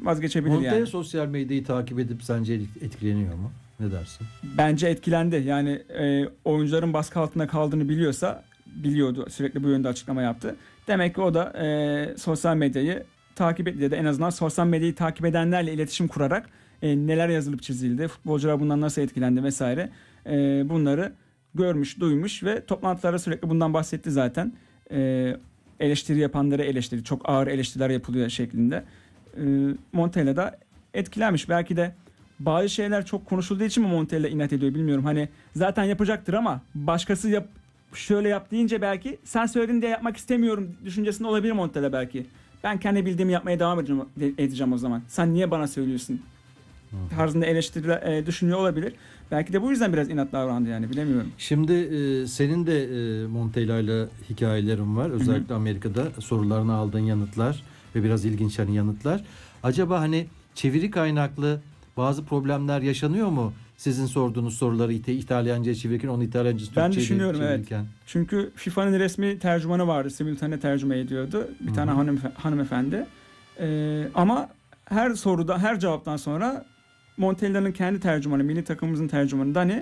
vazgeçebilir Montella yani. sosyal medyayı takip edip sence etkileniyor mu? Ne dersin? Bence etkilendi. Yani oyuncuların baskı altında kaldığını biliyordu. Sürekli bu yönde açıklama yaptı. Demek ki o da sosyal medyayı takip etti ya da en azından sosyal medyayı takip edenlerle iletişim kurarak neler yazılıp çizildi, futbolcular bundan nasıl etkilendi vesaire bunları görmüş, duymuş ve toplantılarda sürekli bundan bahsetti zaten. Eleştiri yapanlara eleştiri, çok ağır eleştiriler yapılıyor şeklinde. Montella da etkilenmiş. Belki de bazı şeyler çok konuşulduğu için mi Montella inat ediyor bilmiyorum. Hani zaten yapacaktır ama başkası şöyle yap deyince belki sen söyledin diye yapmak istemiyorum düşüncesinde olabilir Montella belki. Ben kendi bildiğimi yapmaya devam edeceğim o zaman. Sen niye bana söylüyorsun? Tarzında eleştiriler düşünüyor olabilir. Belki de bu yüzden biraz inat davrandı yani bilemiyorum. Şimdi senin de Montella ile hikayelerin var. Özellikle Amerika'da sorularına aldığın yanıtlar ve biraz ilginç hani yanıtlar. Acaba hani çeviri kaynaklı bazı problemler yaşanıyor mu? Sizin sorduğunuz soruları İtalyanca'ya çevirirken onu İtalyanca'ya Ben Türkçe'ye düşünüyorum çevirirken. evet. Çünkü FIFA'nın resmi tercümanı vardı. Simultane tercüme ediyordu. Bir tane hanımefendi. Ama her soruda, her cevaptan sonra Montella'nın kendi tercümanı, milli takımımızın tercümanı Dani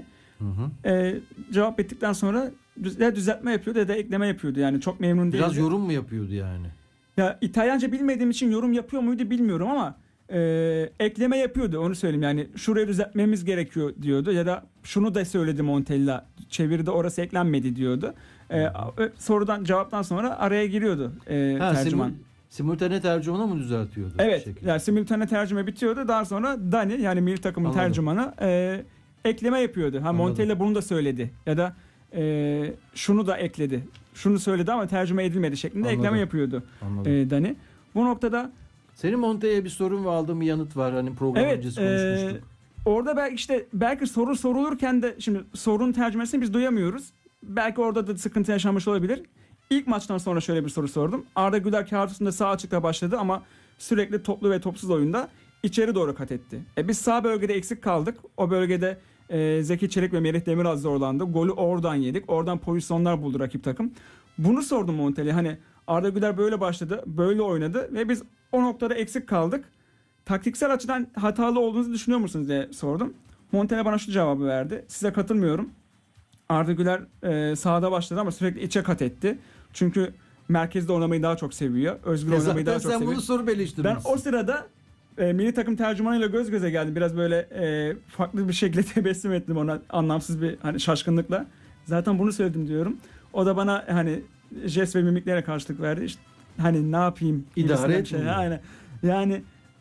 cevap ettikten sonra ya düzeltme yapıyordu ya da ekleme yapıyordu. Yani çok memnun değildi. Biraz yorum mu yapıyordu yani? Ya İtalyanca bilmediğim için yorum yapıyor muydu bilmiyorum ama ekleme yapıyordu, onu söyleyeyim. Yani şurayı düzeltmemiz gerekiyor diyordu ya da şunu da söyledi Montella, çeviride orası eklenmedi diyordu. Sorudan cevaptan sonra araya giriyordu tercüman. Simultane tercümanı mı düzeltiyordu? Evet. Yani simultane tercüme bitiyordu. Daha sonra Dani yani milli takımın tercümanı ekleme yapıyordu. Montella bunu da söyledi ya da şunu da ekledi. Şunu söyledi ama tercüme edilmedi şeklinde ekleme yapıyordu Dani. Bu noktada senin Montella'ya bir sorun ve aldığım bir yanıt var. Hani program öncesi konuşmuştuk. Orada belki soru sorulurken de şimdi sorunun tercümesini biz duyamıyoruz. Belki orada da sıkıntı yaşanmış olabilir. İlk maçtan sonra şöyle bir soru sordum. Arda Güler kağıt üstünde sağ açıkta başladı ama sürekli toplu ve topsuz oyunda içeri doğru kat etti. Biz sağ bölgede eksik kaldık. O bölgede Zeki Çelik ve Merih Demiraz zorlandı. Golü oradan yedik. Oradan pozisyonlar buldu rakip takım. Bunu sordum Montella'ya. Hani Arda Güler böyle başladı, böyle oynadı ve biz o noktada eksik kaldık. Taktiksel açıdan hatalı olduğunuzu düşünüyor musunuz diye sordum. Montella bana şu cevabı verdi. Size katılmıyorum. Arda Güler sahada başladı ama sürekli içe kat etti. Çünkü merkezde oynamayı daha çok seviyor. Özgür oynamayı daha çok seviyor. Sen bunu soru eleştirmişsin. Ben o sırada milli takım tercümanıyla göz göze geldim. Biraz böyle farklı bir şekilde tebessüm ettim ona, anlamsız bir hani şaşkınlıkla. Zaten bunu söyledim diyorum. O da bana hani jest ve mimiklerle karşılık verdi. İşte hani ne yapayım? İdare etmiyor. Aynen. Yani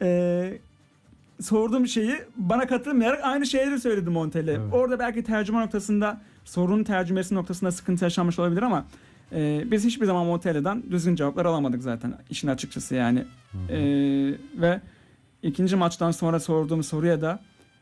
sorduğum şeyi bana katılmayarak aynı şeyleri söyledi Montella. Evet. Orada belki tercüme noktasında, sorunun tercümesi noktasında sıkıntı yaşanmış olabilir ama biz hiçbir zaman Montella'dan düzgün cevaplar alamadık zaten işin açıkçası yani. Ve ikinci maçtan sonra sorduğum soruya da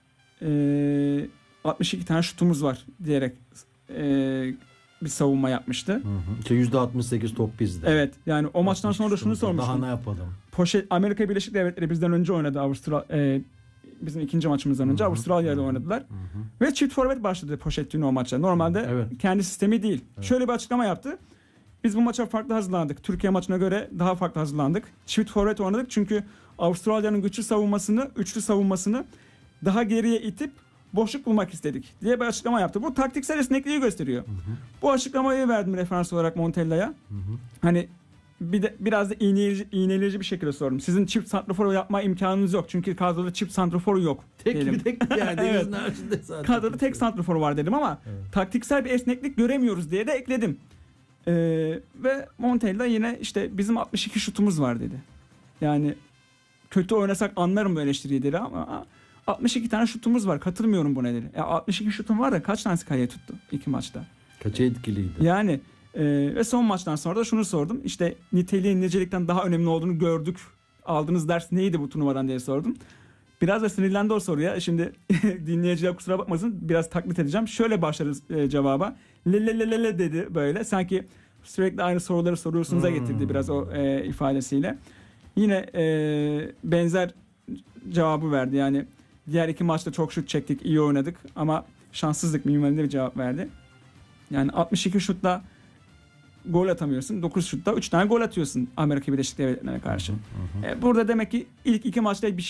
62 tane şutumuz var diyerek bir savunma yapmıştı. %68 top bizde. Evet yani o maçtan sonra da şunu sormuştum. Daha ne yapalım? Amerika Birleşik Devletleri bizden önce oynadı. Bizim ikinci maçımızdan önce Avustralya'da oynadılar. Ve çift forvet başladı Pochettino o maça. Normalde kendi sistemi değil. Şöyle bir açıklama yaptı. Biz bu maça farklı hazırlandık. Türkiye maçına göre daha farklı hazırlandık. Çift forvet oynadık çünkü Avustralya'nın güçlü savunmasını, üçlü savunmasını daha geriye itip boşluk bulmak istedik diye bir açıklama yaptı. Bu taktiksel esnekliği gösteriyor. Bu açıklamayı verdim referans olarak Montella'ya. Hani biraz da iğneleyici bir şekilde sordum. Sizin çift santrafor yapma imkanınız yok. Çünkü kadroda çift santrafor yok. Tek yani denizin haricinde zaten. Kadroda tek santrafor var dedim ama taktiksel bir esneklik göremiyoruz diye de ekledim. Ve Montella yine işte bizim 62 şutumuz var dedi. Yani kötü oynasak anlarım bu eleştiriyi dedi ama 62 tane şutumuz var. Katılmıyorum buna dedi. 62 şutum var da kaç tanesi kaleye tuttu 2 maçta? Kaçı etkiliydi? Yani ve son maçtan sonra da şunu sordum. İşte niteliğin nicelikten daha önemli olduğunu gördük. Aldığınız ders neydi bu turnuvadan diye sordum. Biraz da sinirlendi o soruya. Şimdi dinleyiciler kusura bakmasın, biraz taklit edeceğim. Şöyle başlarız cevaba. Le dedi böyle. Sanki sürekli aynı soruları soruyorsunuz'a getirdi biraz o ifadesiyle. Yine benzer cevabı verdi. Yani diğer iki maçta çok şut çektik, iyi oynadık ama şanssızlık minvalinde bir cevap verdi. Yani 62 şutla gol atamıyorsun. 9 şutta 3 tane gol atıyorsun Amerika Birleşik Devletleri'ne karşı. Burada demek ki ilk iki maçta bir